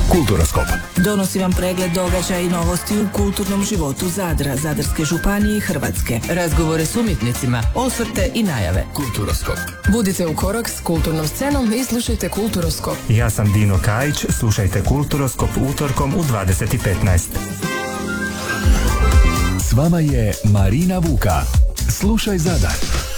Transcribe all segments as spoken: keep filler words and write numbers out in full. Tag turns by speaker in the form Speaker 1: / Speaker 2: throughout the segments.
Speaker 1: Kulturoskop
Speaker 2: donosi vam pregled događaja i novosti u kulturnom životu Zadra, Zadarske županije i Hrvatske.
Speaker 3: Razgovore s umjetnicima, osvrte i najave.
Speaker 1: Kulturoskop.
Speaker 4: Budite u korak s kulturnom scenom i slušajte Kulturoskop.
Speaker 5: Ja sam Dino Kajić, slušajte Kulturoskop utorkom u dvadeset i petnaest.
Speaker 1: S vama je Marina Vuka. Slušaj Zadar.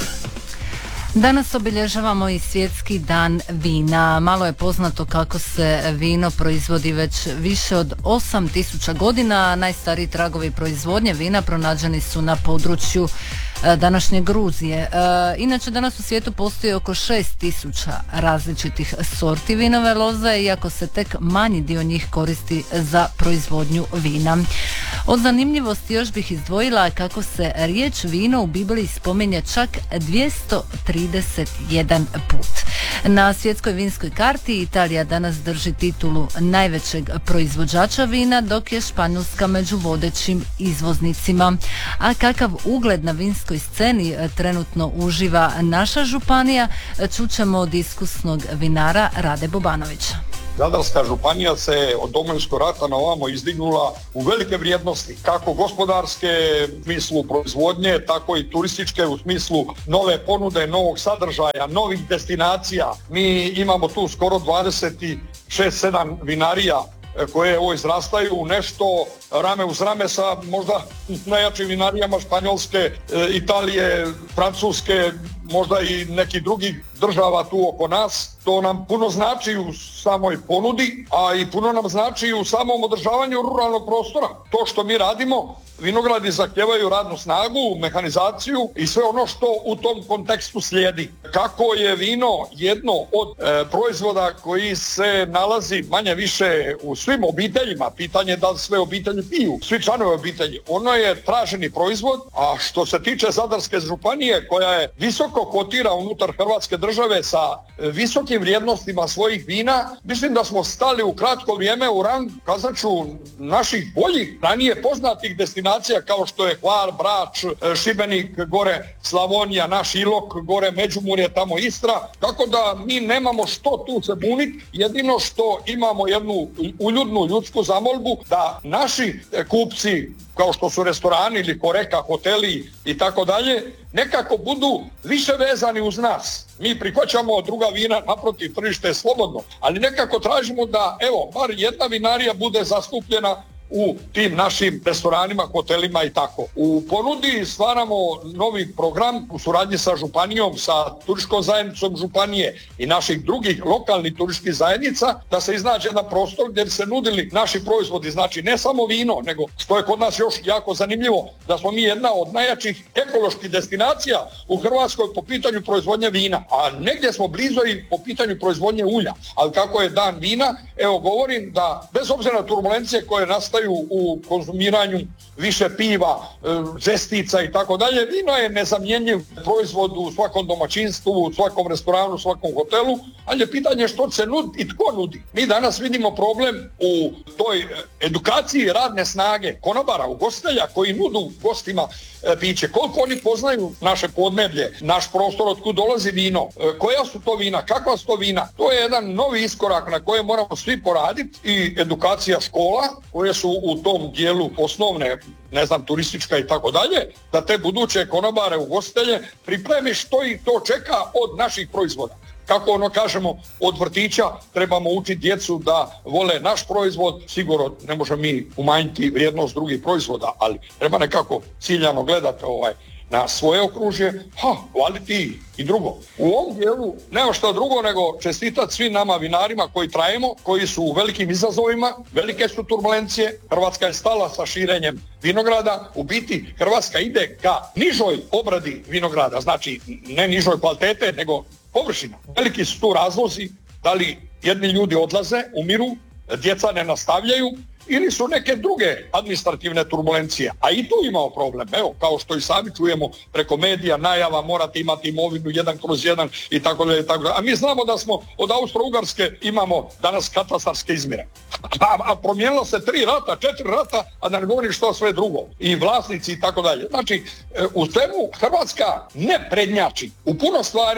Speaker 6: Danas obilježavamo i svjetski dan vina. Malo je poznato kako se vino proizvodi već više od osam tisuća godina. Najstariji tragovi proizvodnje vina pronađeni su na području današnje Gruzije. Inače, danas u svijetu postoji oko šest tisuća različitih sorti vinove loze, iako se tek manji dio njih koristi za proizvodnju vina. Od zanimljivosti još bih izdvojila kako se riječ vino u Bibliji spominje čak dvjesto trideset jedan put. Na svjetskoj vinskoj karti Italija danas drži titulu najvećeg proizvođača vina, dok je Španjolska među vodećim izvoznicima. A kakav ugled na vinskoj sceni trenutno uživa naša županija, čućemo od iskusnog vinara Rade Bobanovića.
Speaker 7: Zadarska županija se od Domovinskog rata na ovamo izdignula u velike vrijednosti, kako gospodarske u smislu proizvodnje, tako i turističke u smislu nove ponude, novog sadržaja, novih destinacija. Mi imamo tu skoro dvadeset šest sedam vinarija koje ovo izrastaju u nešto rame uz rame sa možda najjačim vinarijama Španjolske, Italije, Francuske, možda i nekih drugih država tu oko nas. To nam puno znači u samoj ponudi, a i puno nam znači u samom održavanju ruralnog prostora. To što mi radimo, vinogradi zahtijevaju radnu snagu, mehanizaciju i sve ono što u tom kontekstu slijedi. Kako je vino jedno od e, proizvoda koji se nalazi manje više u svim obiteljima, pitanje da sve obitelji piju, svi članovi obitelji, ono je traženi proizvod, a što se tiče Zadarske županije koja je visoko kotira unutar Hrvatske države sa visokim vrijednostima svojih vina, mislim da smo stali u kratko vrijeme u rang, kazat ću, naših boljih, ranije poznatih destinacija kao što je Hvar, Brač, Šibenik, gore Slavonija, naš Ilok, gore Međimurje, tamo Istra, tako da mi nemamo što tu se buniti, jedino što imamo jednu uljudnu ljudsku zamolbu da naši kupci, kao što su restorani ili koreka, hoteli i tako dalje, nekako budu više vezani uz nas. Mi prihvaćamo druga vina, naprotiv, tržište je slobodno, ali nekako tražimo da, evo, bar jedna vinarija bude zastupljena u tim našim restoranima, hotelima i tako. U ponudi stvaramo novi program u suradnji sa županijom, sa turističkom zajednicom županije i naših drugih lokalnih turističkih zajednica, da se iznađe jedan prostor gdje bi se nudili naši proizvodi, znači ne samo vino, nego što je kod nas još jako zanimljivo, da smo mi jedna od najjačih ekoloških destinacija u Hrvatskoj po pitanju proizvodnje vina, a negdje smo blizu i po pitanju proizvodnje ulja. Ali kako je dan vina, evo govorim da bez obzira na turbulencije koje nastaju u konzumiranju više piva, žestica i tako dalje, vino je nezamjenjiv proizvod u svakom domaćinstvu, u svakom restoranu, u svakom hotelu, ali je pitanje što se nudi i tko nudi. Mi danas vidimo problem u toj edukaciji radne snage konobara, ugostitelja koji nudu gostima piće. Koliko oni poznaju naše podneblje, naš prostor, otkud dolazi vino, koja su to vina, kakva su to vina. To je jedan novi iskorak na kojem moramo svi poraditi i edukacija škola koje su u tom dijelu osnovne, ne znam, turistička i tako dalje, da te buduće konobare, ugostitelje pripremi što ih to čeka od naših proizvoda. Kako ono kažemo, od vrtića trebamo učiti djecu da vole naš proizvod, sigurno ne možemo mi umanjiti vrijednost drugih proizvoda, ali treba nekako ciljano gledati ovaj, na svoje okružje, ha, hvaliti i drugo. U ovom dijelu nema što drugo nego čestitati svim nama vinarima koji trajemo, koji su u velikim izazovima, velike su turbulencije, Hrvatska je stala sa širenjem vinograda, u biti Hrvatska ide ka nižoj obradi vinograda, znači ne nižoj kvalitete, nego površina. Veliki su tu razlozi, da li jedni ljudi odlaze, umiru, djeca ne nastavljaju, ili su neke druge administrativne turbulencije. A i tu imamo problem. Evo, kao što i sami čujemo preko medija, najava, morate imati imovinu jedan kroz jedan i tako dalje, tako dalje. A mi znamo da smo od Austro-Ugarske imamo danas katastarske izmjere. A, a promijenilo se tri rata, četiri rata, a da ne govorim što sve drugo. I vlasnici i tako dalje. Znači, u svemu Hrvatska ne prednjači. U puno stvari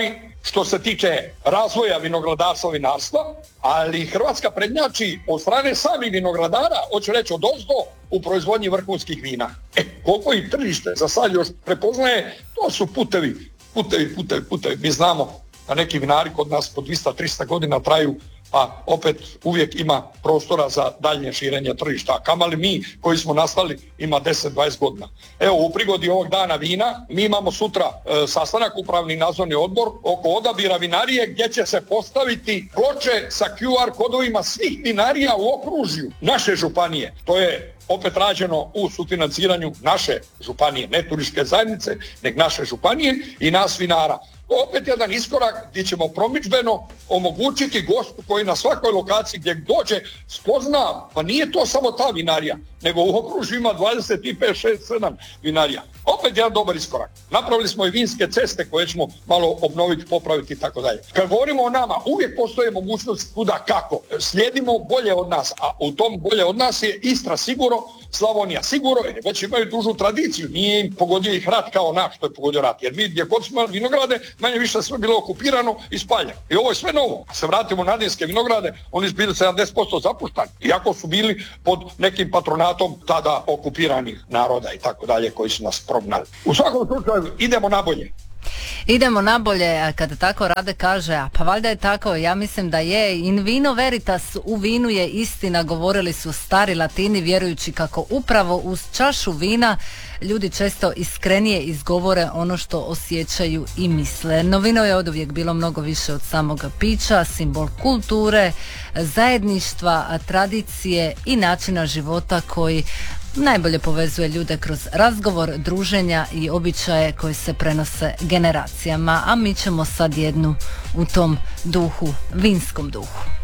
Speaker 7: što se tiče razvoja vinogradarstva, vinarstva, ali Hrvatska prednjači od strane samih vinogradara, hoću reći od ozdo, u proizvodnji vrhunskih vina. E, koliko i tržište za sad još prepoznaje, to su putevi, putevi, putevi, putevi. Mi znamo da neki vinari kod nas po dvjesto do trista godina traju, pa opet uvijek ima prostora za daljnje širenje tržišta. A kamali mi koji smo nastali ima deset do dvadeset godina. Evo, u prigodi ovog dana vina, mi imamo sutra e, sastanak, upravni nadzorni odbor oko odabira vinarije gdje će se postaviti ploče sa Q R kodovima svih vinarija u okružju naše županije. To je opet rađeno u sufinanciranju naše županije, ne turističke zajednice, nego naše županije i nas vinara. Opet jedan iskorak gdje ćemo promidžbeno omogućiti gostu koji na svakoj lokaciji gdje dođe spozna, pa nije to samo ta vinarija, nego u okružju ima dvadeset pet, šest, sedam vinarija. Opet jedan dobar iskorak. Napravili smo i vinske ceste koje ćemo malo obnoviti, popraviti i tako dalje. Kad govorimo o nama, uvijek postoje mogućnost kuda kako. Slijedimo bolje od nas, a u tom bolje od nas je Istra sigurno, Slavonija sigurno, jer već imaju dužu tradiciju. Nije im pogodio ih rat kao naš što je pogodio rat. Jer mi gdje god smo imali vinograde, manje više sve bilo okupirano i spaljeno. I ovo je sve novo. A se vratimo na Nadinske vinograde, oni su bili sedamdeset posto zapuštani. Iako su bili pod nekim patronatom tada okupiranih naroda i tako dalje koji su nas prognali. U svakom slučaju idemo na bolje.
Speaker 6: Idemo nabolje, a kada tako Rade kaže, a pa valjda je tako, ja mislim da je. In vino veritas, u vinu je istina, govorili su stari Latini, vjerujući kako upravo uz čašu vina ljudi često iskrenije izgovore ono što osjećaju i misle. No vino je oduvijek bilo mnogo više od samog pića, simbol kulture, zajedništva, tradicije i načina života koji najbolje povezuje ljude kroz razgovor, druženja i običaje koji se prenose generacijama, a mi ćemo sad jednu u tom duhu, vinskom duhu.